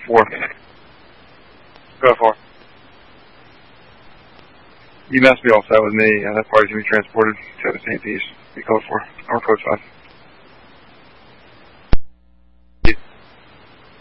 4. Go 4. You must be all set with me. That party's going to be transported to the St. Peace. Be code 4. Or code 5.